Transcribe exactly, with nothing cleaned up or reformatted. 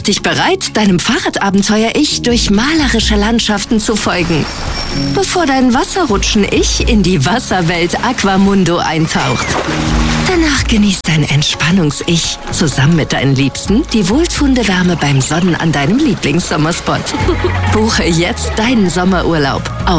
Mach dich bereit, deinem Fahrradabenteuer-Ich durch malerische Landschaften zu folgen, bevor dein Wasserrutschen-Ich in die Wasserwelt Aquamundo eintaucht. Danach genießt dein Entspannungs-Ich zusammen mit deinen Liebsten die wohltuende Wärme beim Sonnen an deinem Lieblingssommerspot. Buche jetzt deinen Sommerurlaub auf